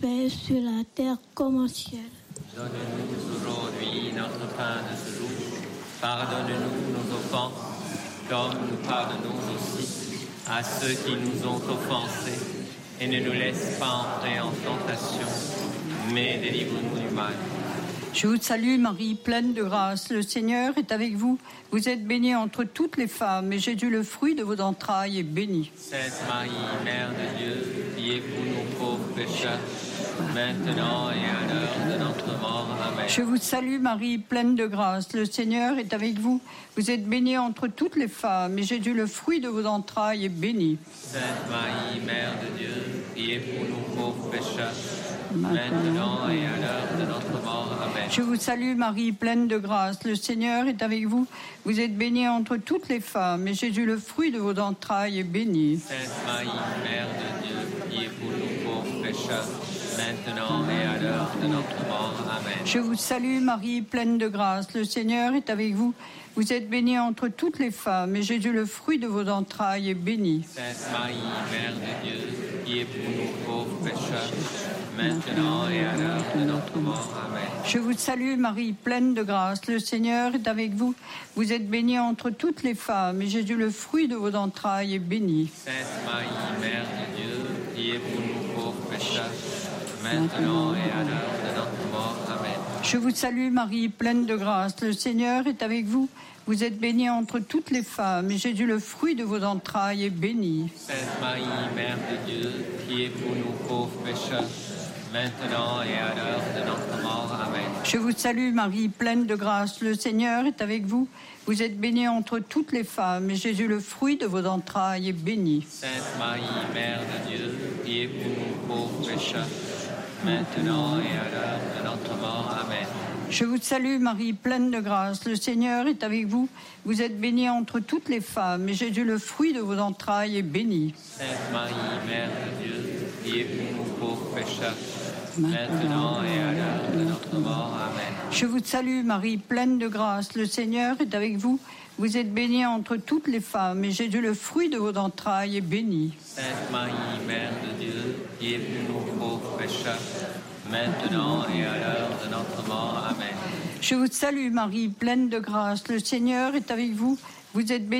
paix sur la terre comme au ciel. Donne-nous aujourd'hui notre pain de ce jour. Pardonne-nous nos offenses, comme nous pardonnons aussi à ceux qui nous ont offensés. Et ne nous laisse pas entrer en tentation, mais délivre-nous du mal. Je vous salue Marie, pleine de grâce, le Seigneur est avec vous. Vous êtes bénie entre toutes les femmes, et Jésus, le fruit de vos entrailles, est béni. Sainte Marie, Mère de Dieu, priez pour nous pauvres pécheurs, maintenant et à l'heure de notre mort. Amen. Je vous salue Marie, pleine de grâce, le Seigneur est avec vous. Vous êtes bénie entre toutes les femmes, et Jésus, le fruit de vos entrailles, est béni. Sainte Marie, Mère de Dieu, priez pour nous pauvres pécheurs, maintenant et à l'heure de notre mort. Amen. Je vous salue Marie, pleine de grâce, le Seigneur est avec vous. Vous êtes bénie entre toutes les femmes, et Jésus, le fruit de vos entrailles, est béni. Sainte Marie, Mère de Dieu, priez pour nous pauvres pécheurs, maintenant et à l'heure de notre mort. Amen. Je vous salue Marie, pleine de grâce, le Seigneur est avec vous. Vous êtes bénie entre toutes les femmes, et Jésus, le fruit de vos entrailles, est béni. Sainte Marie, Mère de Dieu, priez pour nous pauvres pécheurs, maintenant et à l'heure de notre mort. Amen. Je vous salue Marie, pleine de grâce, le Seigneur est avec vous. Vous êtes bénie entre toutes les femmes, et Jésus, le fruit de vos entrailles, est béni. Sainte Marie, Mère de Dieu, priez pour nous pauvres pécheurs, maintenant et à l'heure de notre mort. Amen. Je vous salue Marie, pleine de grâce, le Seigneur est avec vous. Vous êtes bénie entre toutes les femmes, et Jésus, le fruit de vos entrailles, est béni. Sainte Marie, Mère de Dieu, priez pour nous pauvres pécheurs, maintenant et à l'heure de notre mort. Amen. Je vous salue Marie, pleine de grâce, le Seigneur est avec vous. Vous êtes bénie entre toutes les femmes, et Jésus, le fruit de vos entrailles, est béni. Sainte Marie, Mère de Dieu, priez pour nous pauvres pécheurs, maintenant et à l'heure de notre mort. Amen. Je vous salue Marie, pleine de grâce, le Seigneur est avec vous. Vous êtes bénie entre toutes les femmes, et Jésus, le fruit de vos entrailles, est béni. Sainte Marie, Mère de Dieu, priez pour nous pauvres pécheurs, maintenant et à l'heure de notre mort. Amen. Je vous salue Marie, pleine de grâce, le Seigneur est avec vous. Vous êtes bénie entre toutes les femmes, et Jésus, le fruit de vos entrailles, est béni. Sainte Marie, Mère de Dieu, priez pour nous pauvres pécheurs, maintenant et à l'heure de notre mort. Amen. Je vous salue Marie, pleine de grâce, le Seigneur est avec vous. Vous êtes bénie